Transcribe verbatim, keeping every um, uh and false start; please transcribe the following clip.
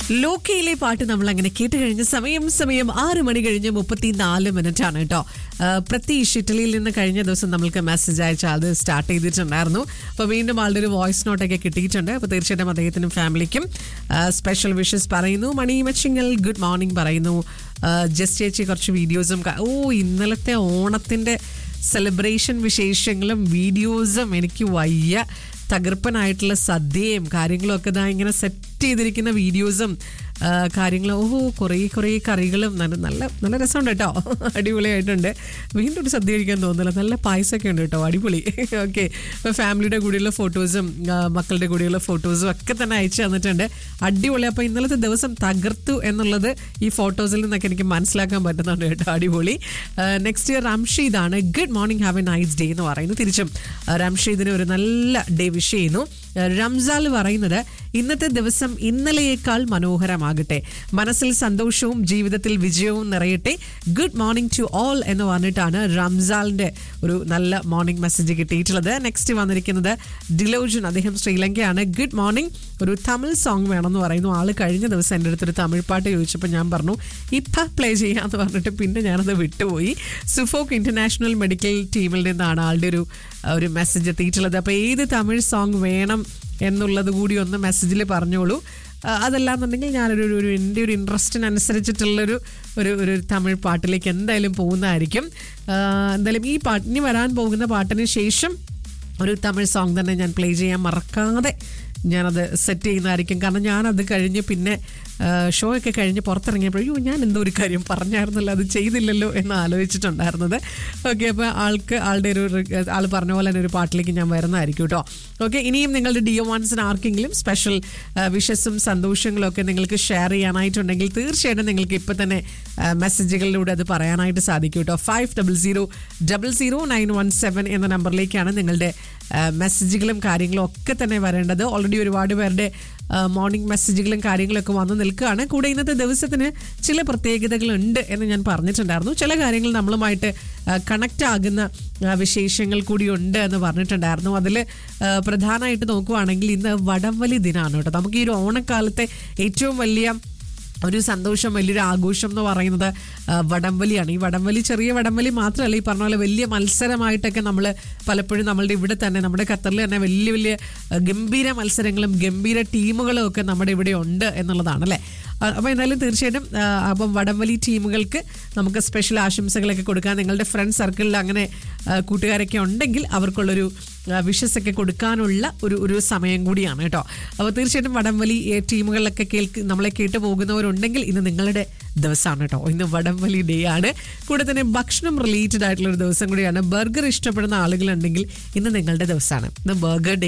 ലോക്കയിലെ പാട്ട് നമ്മൾ അങ്ങനെ കേട്ട് കഴിഞ്ഞ സമയം സമയം ആറ് മണി കഴിഞ്ഞ് മുപ്പത്തിനാല് മിനിറ്റ് ആണ് കേട്ടോ. പ്രതീഷ് ഇറ്റലിയിൽ നിന്ന് കഴിഞ്ഞ ദിവസം നമ്മൾക്ക് മെസ്സേജ് അയച്ച അത് സ്റ്റാർട്ട് ചെയ്തിട്ടുണ്ടായിരുന്നു. അപ്പോൾ വീണ്ടും ആളുടെ ഒരു വോയിസ് നോട്ടൊക്കെ കിട്ടിയിട്ടുണ്ട്. അപ്പോൾ തീർച്ചയായിട്ടും അദ്ദേഹത്തിനും ഫാമിലിക്കും സ്പെഷ്യൽ വിഷസ് പറയുന്നു. മണി മച്ചിങ്ങൽ ഗുഡ് മോർണിംഗ് പറയുന്നു. ജസ്റ്റ് ചേച്ചി കുറച്ച് വീഡിയോസും ഓ ഇന്നലത്തെ ഓണത്തിൻ്റെ സെലിബ്രേഷൻ വിശേഷങ്ങളും വീഡിയോസും എനിക്ക് വയ്യ. തകർപ്പനായിട്ടുള്ള സദ്യയും കാര്യങ്ങളും ഒക്കെ ഇതാ ഇങ്ങനെ സെറ്റ് ചെയ്തിരിക്കുന്ന വീഡിയോസും കാര്യങ്ങളും ഓഹോ കുറേ കുറേ കറികളും നല്ല നല്ല നല്ല രസമുണ്ട് കേട്ടോ. അടിപൊളിയായിട്ടുണ്ട്. വീണ്ടും ഒരു സദ്യ കഴിക്കാൻ തോന്നില്ല. നല്ല പായസമൊക്കെ ഉണ്ട് കേട്ടോ. അടിപൊളി. ഓക്കെ, ഇപ്പോൾ ഫാമിലിയുടെ കൂടെയുള്ള ഫോട്ടോസും മക്കളുടെ കൂടെയുള്ള ഫോട്ടോസും ഒക്കെ തന്നെ അയച്ചു തന്നിട്ടുണ്ട്. അടിപൊളി. അപ്പോൾ ഇന്നലത്തെ ദിവസം തകർത്തു എന്നുള്ളത് ഈ ഫോട്ടോസിൽ നിന്നൊക്കെ എനിക്ക് മനസ്സിലാക്കാൻ പറ്റുന്നുണ്ട് കേട്ടോ. അടിപൊളി. Next റംഷീദാണ്. Good morning, have A nice day എന്ന് പറയുന്നു. തിരിച്ചും റംഷീദിന് ഒരു നല്ല ഡേ വിഷ് ചെയ്യുന്നു. റംസാൽ പറയുന്നത് ഇന്നത്തെ ദിവസം ഇന്നലെയേക്കാൾ മനോഹരമാകട്ടെ, മനസ്സിൽ സന്തോഷവും ജീവിതത്തിൽ വിജയവും നിറയട്ടെ. ഗുഡ് മോർണിംഗ് ടു ഓൾ എന്ന് പറഞ്ഞിട്ടാണ് റംസാലിൻ്റെ ഒരു നല്ല മോർണിംഗ് മെസ്സേജ് കിട്ടിയിട്ടുള്ളത്. നെക്സ്റ്റ് വന്നിരിക്കുന്നത് ഡിലോജൻ, അദ്ദേഹം ശ്രീലങ്കയാണ്. ഗുഡ് മോർണിംഗ്, ഒരു തമിഴ് സോങ് വേണമെന്ന് പറയുന്നു. ആള് കഴിഞ്ഞ ദിവസം എൻ്റെ അടുത്തൊരു തമിഴ് പാട്ട് ചോദിച്ചപ്പോൾ ഞാൻ പറഞ്ഞു ഇപ്പം പ്ലേ ചെയ്യാമെന്ന് പറഞ്ഞിട്ട് പിന്നെ ഞാനത് വിട്ടുപോയി. സുഫോക്ക് ഇന്റർനാഷണൽ മെഡിക്കൽ ടീമിൽ നിന്നാണ് ആളുടെ ഒരു ഒരു മെസ്സേജ് എത്തിയിട്ടുള്ളത്. അപ്പോൾ ഏത് തമിഴ് സോങ് വേണം എന്നുള്ളത് കൂടി ഒന്ന് മെസ്സേജിൽ പറഞ്ഞോളൂ. അതല്ലാന്നുണ്ടെങ്കിൽ ഞാനൊരു ഒരു എൻ്റെ ഒരു ഇൻട്രസ്റ്റിനനുസരിച്ചിട്ടുള്ളൊരു ഒരു ഒരു തമിഴ് പാട്ടിലേക്ക് എന്തായാലും പോകുന്നതായിരിക്കും. എന്തായാലും ഈ പാട്ട് ഇനി വരാൻ പോകുന്ന പാട്ടിന് ശേഷം ഒരു തമിഴ് സോങ് തന്നെ ഞാൻ പ്ലേ ചെയ്യാൻ മറക്കാതെ ഞാനത് സെറ്റ് ചെയ്യുന്നതായിരിക്കും. കാരണം ഞാനത് കഴിഞ്ഞ് പിന്നെ ഷോ ഒക്കെ കഴിഞ്ഞ് പുറത്തിറങ്ങിയപ്പോൾ അയ്യോ ഞാൻ എന്തോ ഒരു കാര്യം പറഞ്ഞായിരുന്നല്ലോ, അത് ചെയ്തില്ലല്ലോ എന്ന് ആലോചിച്ചിട്ടുണ്ടായിരുന്നത്. ഓക്കെ, അപ്പോൾ ആൾക്ക് ആളുടെ ഒരു ആൾ പറഞ്ഞ പോലെ തന്നെ ഒരു പാട്ടിലേക്ക് ഞാൻ വരുന്നതായിരിക്കും കേട്ടോ. ഓക്കെ, ഇനിയും നിങ്ങളുടെ ഡിയോ വൺസിന് ആർക്കെങ്കിലും സ്പെഷ്യൽ വിഷസും സന്തോഷങ്ങളും ഒക്കെ നിങ്ങൾക്ക് ഷെയർ ചെയ്യാനായിട്ടുണ്ടെങ്കിൽ തീർച്ചയായിട്ടും നിങ്ങൾക്ക് ഇപ്പോൾ തന്നെ മെസ്സേജുകളിലൂടെ അത് പറയാനായിട്ട് സാധിക്കും കേട്ടോ. Five double zero double zero nine one seven എന്ന നമ്പറിലേക്കാണ് നിങ്ങളുടെ മെസ്സേജുകളും കാര്യങ്ങളും ഒക്കെ തന്നെ വരേണ്ടത്. ഓൾറെഡി ഒരുപാട് പേരുടെ മോർണിംഗ് മെസ്സേജുകളും കാര്യങ്ങളൊക്കെ വന്ന് നിൽക്കുകയാണ്. കൂടെ ഇന്നത്തെ ദിവസത്തിന് ചില പ്രത്യേകതകളുണ്ട് എന്ന് ഞാൻ പറഞ്ഞിട്ടുണ്ടായിരുന്നു. ചില കാര്യങ്ങൾ നമ്മളുമായിട്ട് കണക്റ്റ് ആകുന്ന വിശേഷങ്ങൾ കൂടി ഉണ്ട് എന്ന് പറഞ്ഞിട്ടുണ്ടായിരുന്നു. അതിൽ പ്രധാനമായിട്ട് നോക്കുവാണെങ്കിൽ ഇന്ന് വടംവലി ദിനമാണ് കേട്ടോ. നമുക്ക് ഈ ഒരു ഓണക്കാലത്തെ ഏറ്റവും വലിയ ഒരു സന്തോഷം, വലിയൊരു ആഘോഷം എന്ന് പറയുന്നത് വടംവലിയാണ്. ഈ വടംവലി ചെറിയ വടംവലി മാത്രമല്ല, ഈ പറഞ്ഞ പോലെ വലിയ മത്സരമായിട്ടൊക്കെ നമ്മൾ പലപ്പോഴും നമ്മളുടെ ഇവിടെ തന്നെ നമ്മുടെ ഖത്തറിൽ തന്നെ വലിയ വലിയ ഗംഭീര മത്സരങ്ങളും ഗംഭീര ടീമുകളും ഒക്കെ നമ്മുടെ ഇവിടെ ഉണ്ട് എന്നുള്ളതാണ് അല്ലേ. അപ്പോൾ എന്തായാലും തീർച്ചയായിട്ടും അപ്പം വടംവലി ടീമുകൾക്ക് നമുക്ക് സ്പെഷ്യൽ ആശംസകളൊക്കെ കൊടുക്കാൻ നിങ്ങളുടെ ഫ്രണ്ട് സർക്കിളിൽ അങ്ങനെ കൂട്ടുകാരൊക്കെ ഉണ്ടെങ്കിൽ അവർക്കുള്ളൊരു വിഷസൊക്കെ കൊടുക്കാനുള്ള ഒരു ഒരു സമയം കൂടിയാണ് കേട്ടോ. അപ്പോൾ തീർച്ചയായിട്ടും വടംവലി ടീമുകളിലൊക്കെ കേൾക്ക് നമ്മളെ കേട്ട് പോകുന്നവരുണ്ടെങ്കിൽ ഇന്ന് നിങ്ങളുടെ ദിവസമാണ് കേട്ടോ. ഇന്ന് വടംവലി ഡേ ആണ്. കൂടെ തന്നെ ഭക്ഷണം റിലേറ്റഡ് ആയിട്ടുള്ള ഒരു ദിവസം കൂടിയാണ്. ബർഗർ ഇഷ്ടപ്പെടുന്ന ആളുകളുണ്ടെങ്കിൽ ഇന്ന് നിങ്ങളുടെ ദിവസമാണ്. ഇന്ന് ബർഗർ ഡേ